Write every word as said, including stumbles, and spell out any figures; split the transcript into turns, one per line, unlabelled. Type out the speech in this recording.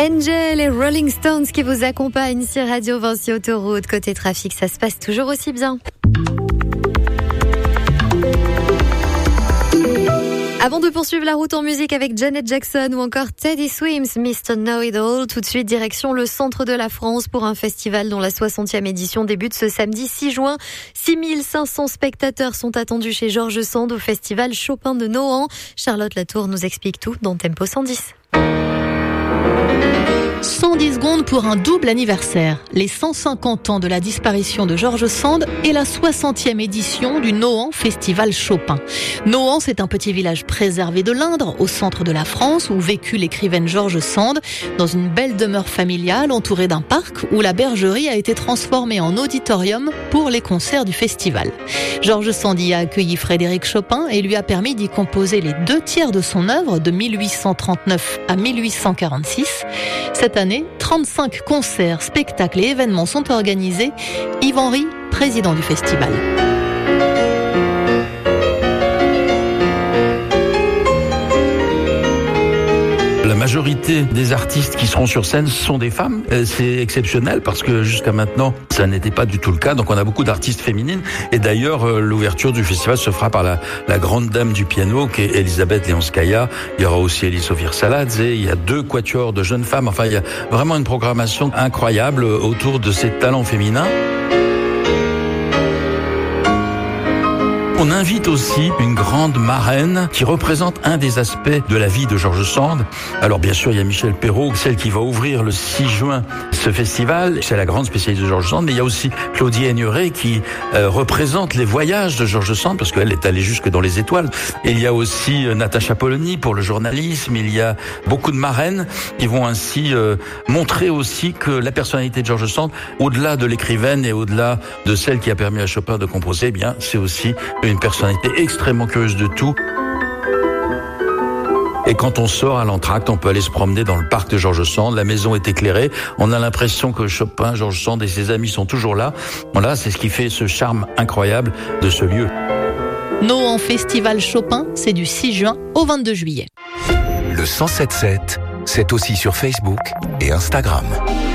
Angel et Rolling Stones qui vous accompagnent sur Radio Vinci Autoroute. Côté trafic, ça se passe toujours aussi bien. Avant de poursuivre la route en musique avec Janet Jackson ou encore Teddy Swims, mister Know-It-All, tout de suite direction le centre de la France pour un festival dont la soixantième édition débute ce samedi six juin. six mille cinq cents spectateurs sont attendus chez Georges Sand au festival Chopin de Nohant. Charlotte Latour nous explique tout dans Tempo cent dix.
cent dix secondes pour un double anniversaire. Les cent cinquante ans de la disparition de Georges Sand et la soixantième édition du Nohant Festival Chopin. Nohant, c'est un petit village préservé de l'Indre, au centre de la France, où vécut l'écrivaine Georges Sand, dans une belle demeure familiale entourée d'un parc où la bergerie a été transformée en auditorium pour les concerts du festival. Georges Sand y a accueilli Frédéric Chopin et lui a permis d'y composer les deux tiers de son œuvre de mille huit cent trente-neuf à mille huit cent quarante-six. Cette année, trente-cinq concerts, spectacles et événements sont organisés. Yves Henry, président du festival.
La majorité des artistes qui seront sur scène sont des femmes. C'est exceptionnel parce que jusqu'à maintenant, ça n'était pas du tout le cas. Donc on a beaucoup d'artistes féminines. Et d'ailleurs, l'ouverture du festival se fera par la, la grande dame du piano, qui est Elisabeth Leonskaya. Il y aura aussi Elie Sophie Saladze. Il y a deux quatuors de jeunes femmes. Enfin, il y a vraiment une programmation incroyable autour de ces talents féminins. On invite aussi une grande marraine qui représente un des aspects de la vie de Georges Sand. Alors bien sûr, il y a Michel Perrault, celle qui va ouvrir le six juin ce festival. C'est la grande spécialiste de Georges Sand. Mais il y a aussi Claudie Aigneret qui euh, représente les voyages de Georges Sand parce qu'elle est allée jusque dans les étoiles. Et il y a aussi euh, Natacha Polony pour le journalisme. Il y a beaucoup de marraines qui vont ainsi euh, montrer aussi que la personnalité de Georges Sand, au-delà de l'écrivaine et au-delà de celle qui a permis à Chopin de composer, eh bien c'est aussi une une personnalité extrêmement curieuse de tout. Et quand on sort à l'entracte, on peut aller se promener dans le parc de Georges Sand. La maison est éclairée. On a l'impression que Chopin, Georges Sand et ses amis sont toujours là. Voilà, c'est ce qui fait ce charme incroyable de ce lieu.
Nohant Festival Chopin, c'est du six juin au vingt-deux juillet.
Le cent sept sept, c'est aussi sur Facebook et Instagram.